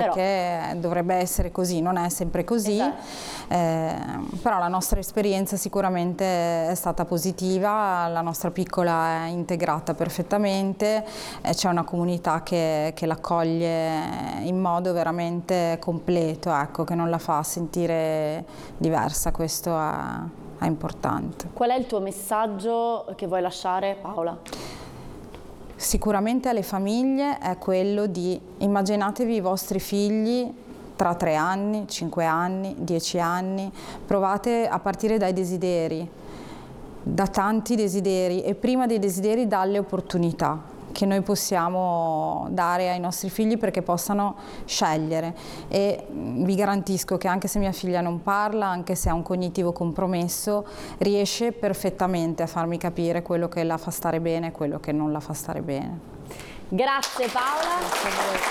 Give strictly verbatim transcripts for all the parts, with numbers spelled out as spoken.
perché però dovrebbe essere così, non è sempre così, esatto. eh, però la nostra esperienza sicuramente è stata positiva, la nostra piccola è integrata perfettamente, eh, c'è una comunità che, che l'accoglie in modo veramente completo, ecco, che non la fa sentire diversa, questo è, è importante. Qual è il tuo messaggio che vuoi lasciare, Paola? Sicuramente alle famiglie è quello di immaginatevi i vostri figli tra tre anni, cinque anni, dieci anni, provate a partire dai desideri, da tanti desideri e prima dei desideri dalle opportunità che noi possiamo dare ai nostri figli perché possano scegliere, e vi garantisco che anche se mia figlia non parla, anche se ha un cognitivo compromesso, riesce perfettamente a farmi capire quello che la fa stare bene e quello che non la fa stare bene. Grazie Paola. Grazie a voi.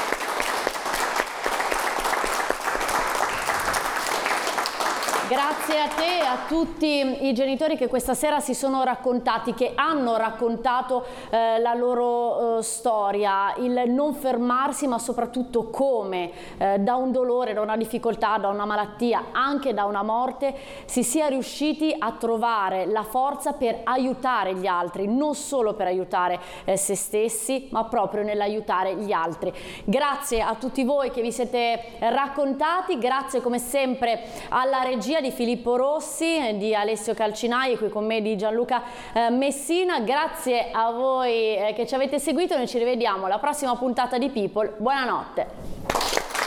Grazie a te e a tutti i genitori che questa sera si sono raccontati, che hanno raccontato eh, la loro eh, storia, il non fermarsi, ma soprattutto come eh, da un dolore, da una difficoltà, da una malattia, anche da una morte, si sia riusciti a trovare la forza per aiutare gli altri, non solo per aiutare eh, se stessi, ma proprio nell'aiutare gli altri. Grazie a tutti voi che vi siete raccontati, grazie come sempre alla regia di Filippo Rossi, di Alessio Calcinai e qui con me di Gianluca eh, Messina. Grazie a voi eh, che ci avete seguito, noi ci rivediamo alla prossima puntata di People. Buonanotte.